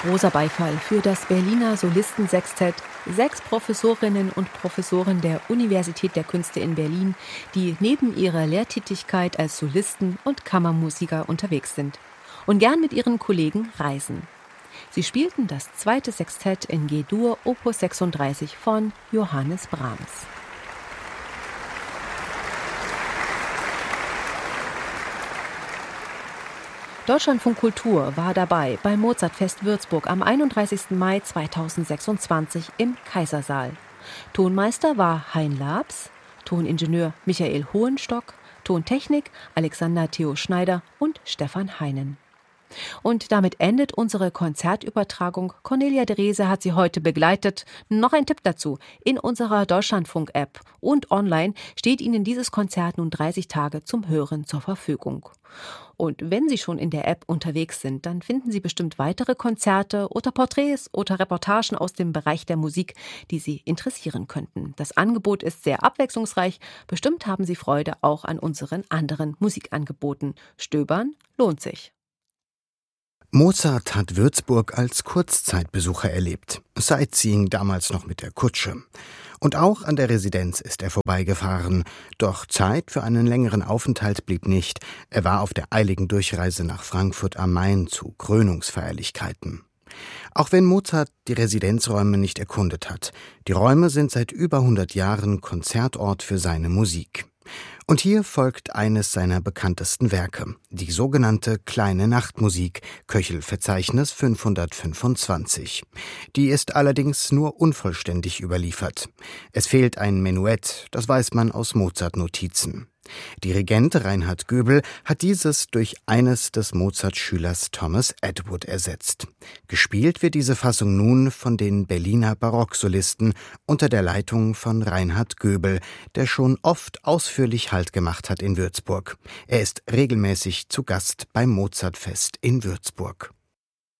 Großer Beifall für das Berliner Solistensextett, 6 Professorinnen und Professoren der Universität der Künste in Berlin, die neben ihrer Lehrtätigkeit als Solisten und Kammermusiker unterwegs sind und gern mit ihren Kollegen reisen. Sie spielten das 2. Sextett in G-Dur Opus 36 von Johannes Brahms. Deutschlandfunk Kultur war dabei beim Mozartfest Würzburg am 31. Mai 2026 im Kaisersaal. Tonmeister war Hein Labs, Toningenieur Michael Hohenstock, Tontechnik Alexander Theo Schneider und Stefan Heinen. Und damit endet unsere Konzertübertragung. Cornelia Drese hat sie heute begleitet. Noch ein Tipp dazu: In unserer Deutschlandfunk-App und online steht Ihnen dieses Konzert nun 30 Tage zum Hören zur Verfügung. Und wenn Sie schon in der App unterwegs sind, dann finden Sie bestimmt weitere Konzerte oder Porträts oder Reportagen aus dem Bereich der Musik, die Sie interessieren könnten. Das Angebot ist sehr abwechslungsreich. Bestimmt haben Sie Freude auch an unseren anderen Musikangeboten. Stöbern lohnt sich. Mozart hat Würzburg als Kurzzeitbesucher erlebt. Sightseeing damals noch mit der Kutsche. Und auch an der Residenz ist er vorbeigefahren. Doch Zeit für einen längeren Aufenthalt blieb nicht. Er war auf der eiligen Durchreise nach Frankfurt am Main zu Krönungsfeierlichkeiten. Auch wenn Mozart die Residenzräume nicht erkundet hat. Die Räume sind seit über 100 Jahren Konzertort für seine Musik. Und hier folgt eines seiner bekanntesten Werke, die sogenannte Kleine Nachtmusik, Köchel-Verzeichnis 525. Die ist allerdings nur unvollständig überliefert. Es fehlt ein Menuett, das weiß man aus Mozart-Notizen. Dirigent Reinhard Göbel hat dieses durch eines des Mozart-Schülers Thomas Edward ersetzt. Gespielt wird diese Fassung nun von den Berliner Barocksolisten unter der Leitung von Reinhard Göbel, der schon oft ausführlich Halt gemacht hat in Würzburg. Er ist regelmäßig zu Gast beim Mozartfest in Würzburg.